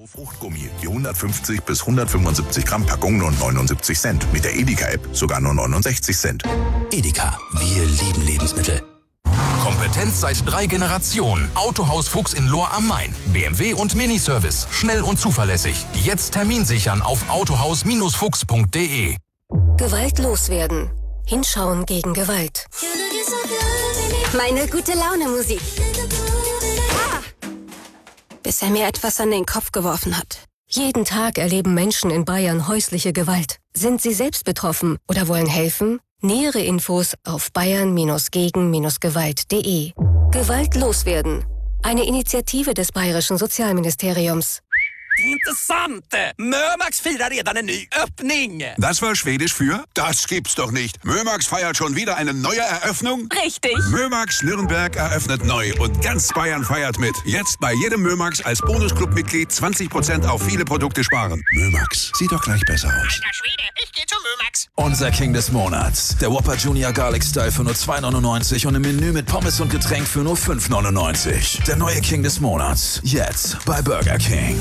Fruchtgummi, die 150 bis 175 Gramm Packung nur 79 Cent. Mit der Edeka-App sogar nur 69 Cent. Edeka, wir lieben Lebensmittel. Kompetenz seit 3 Generationen. Autohaus Fuchs in Lohr am Main. BMW und Miniservice. Schnell und zuverlässig. Jetzt Termin sichern auf autohaus-fuchs.de. Gewalt loswerden. Hinschauen gegen Gewalt. Meine Gute-Laune-Musik. Bis er mir etwas an den Kopf geworfen hat. Jeden Tag erleben Menschen in Bayern häusliche Gewalt. Sind sie selbst betroffen oder wollen helfen? Nähere Infos auf bayern-gegen-gewalt.de. Gewalt loswerden. Eine Initiative des Bayerischen Sozialministeriums. Intressant! Mömax firar redan en ny öppning. Das war Schwedisch für? Das gibt's doch nicht. Mömax feiert schon wieder eine neue Eröffnung? Richtig. Mömax Nürnberg eröffnet neu und ganz Bayern feiert mit. Jetzt bei jedem Mömax als Bonusclub-Mitglied 20% auf viele Produkte sparen. Mömax, sieht doch gleich besser aus. Alter Schwede, ich geh zu Mömax. Unser King des Monats. Der Whopper Junior Garlic Style für nur 2,99 und im Menü mit Pommes und Getränk für nur 5,99. Der neue King des Monats. Jetzt bei Burger King.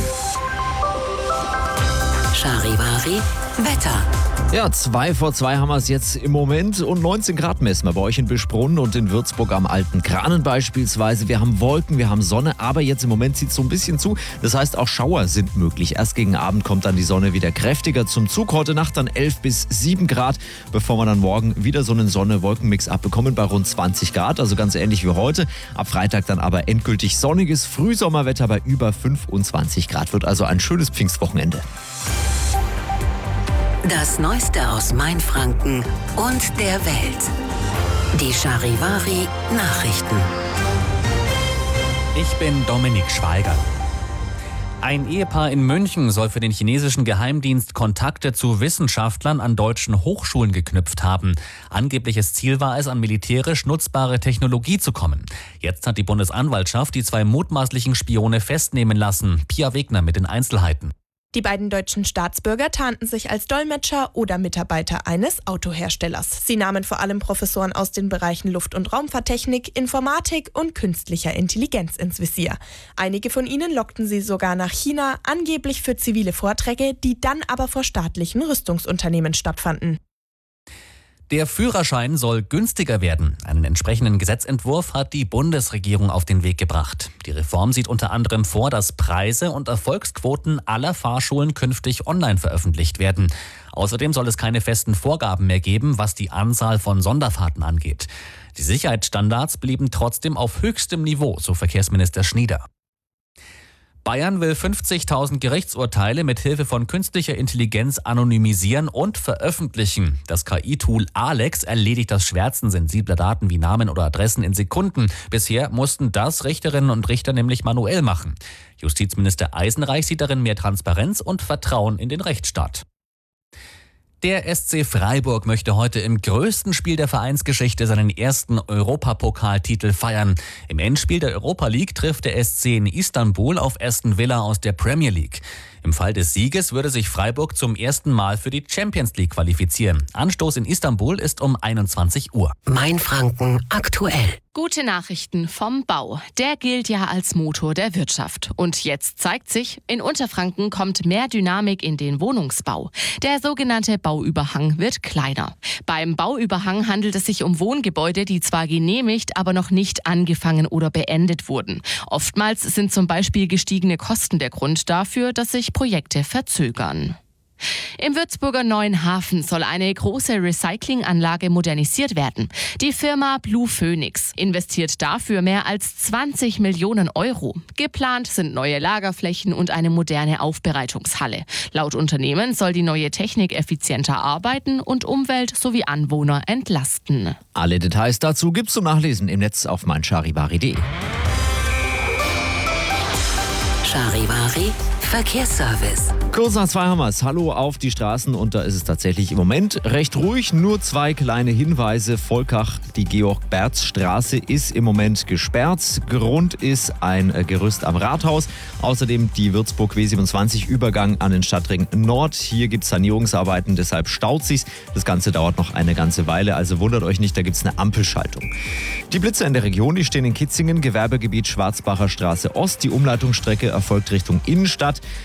Charivari Wetter. Ja, 2:02 haben wir es jetzt im Moment und 19 Grad messen wir bei euch in Bischbrunn und in Würzburg am Alten Kranen beispielsweise. Wir haben Wolken, wir haben Sonne, aber jetzt im Moment zieht es so ein bisschen zu. Das heißt, auch Schauer sind möglich. Erst gegen Abend kommt dann die Sonne wieder kräftiger zum Zug. Heute Nacht dann 11 bis 7 Grad, bevor wir dann morgen wieder so einen Sonne-Wolken-Mix abbekommen bei rund 20 Grad. Also ganz ähnlich wie heute. Ab Freitag dann aber endgültig sonniges Frühsommerwetter bei über 25 Grad. Wird also ein schönes Pfingstwochenende. Das Neueste aus Mainfranken und der Welt. Die Charivari Nachrichten. Ich bin Dominik Schweiger. Ein Ehepaar in München soll für den chinesischen Geheimdienst Kontakte zu Wissenschaftlern an deutschen Hochschulen geknüpft haben. Angebliches Ziel war es, an militärisch nutzbare Technologie zu kommen. Jetzt hat die Bundesanwaltschaft die 2 mutmaßlichen Spione festnehmen lassen. Pia Wegner mit den Einzelheiten. Die beiden deutschen Staatsbürger tarnten sich als Dolmetscher oder Mitarbeiter eines Autoherstellers. Sie nahmen vor allem Professoren aus den Bereichen Luft- und Raumfahrttechnik, Informatik und künstlicher Intelligenz ins Visier. Einige von ihnen lockten sie sogar nach China, angeblich für zivile Vorträge, die dann aber vor staatlichen Rüstungsunternehmen stattfanden. Der Führerschein soll günstiger werden. Einen entsprechenden Gesetzentwurf hat die Bundesregierung auf den Weg gebracht. Die Reform sieht unter anderem vor, dass Preise und Erfolgsquoten aller Fahrschulen künftig online veröffentlicht werden. Außerdem soll es keine festen Vorgaben mehr geben, was die Anzahl von Sonderfahrten angeht. Die Sicherheitsstandards blieben trotzdem auf höchstem Niveau, so Verkehrsminister Schnieder. Bayern will 50.000 Gerichtsurteile mit Hilfe von künstlicher Intelligenz anonymisieren und veröffentlichen. Das KI-Tool Alex erledigt das Schwärzen sensibler Daten wie Namen oder Adressen in Sekunden. Bisher mussten das Richterinnen und Richter nämlich manuell machen. Justizminister Eisenreich sieht darin mehr Transparenz und Vertrauen in den Rechtsstaat. Der SC Freiburg möchte heute im größten Spiel der Vereinsgeschichte seinen ersten Europapokaltitel feiern. Im Endspiel der Europa League trifft der SC in Istanbul auf Aston Villa aus der Premier League. Im Fall des Sieges würde sich Freiburg zum ersten Mal für die Champions League qualifizieren. Anstoß in Istanbul ist um 21 Uhr. Mainfranken aktuell. Gute Nachrichten vom Bau. Der gilt ja als Motor der Wirtschaft. Und jetzt zeigt sich, in Unterfranken kommt mehr Dynamik in den Wohnungsbau. Der sogenannte Bauüberhang wird kleiner. Beim Bauüberhang handelt es sich um Wohngebäude, die zwar genehmigt, aber noch nicht angefangen oder beendet wurden. Oftmals sind zum Beispiel gestiegene Kosten der Grund dafür, dass sich Projekte verzögern. Im Würzburger Neuen Hafen soll eine große Recyclinganlage modernisiert werden. Die Firma Blue Phoenix investiert dafür mehr als 20 Millionen Euro. Geplant sind neue Lagerflächen und eine moderne Aufbereitungshalle. Laut Unternehmen soll die neue Technik effizienter arbeiten und Umwelt sowie Anwohner entlasten. Alle Details dazu gibt's zum Nachlesen im Netz auf meincharivari.de. Charivari Verkehrsservice. Kurz nach 2 haben wir es. Hallo auf die Straßen und da ist es tatsächlich im Moment recht ruhig. Nur 2 kleine Hinweise. Volkach, die Georg-Berz-Straße ist im Moment gesperrt. Grund ist ein Gerüst am Rathaus. Außerdem die Würzburg W27 Übergang an den Stadtring Nord. Hier gibt es Sanierungsarbeiten, deshalb staut sich's. Das Ganze dauert noch eine ganze Weile, also wundert euch nicht, da gibt es eine Ampelschaltung. Die Blitzer in der Region, die stehen in Kitzingen, Gewerbegebiet Schwarzbacher Straße Ost. Die Umleitungsstrecke erfolgt Richtung Innenstadt.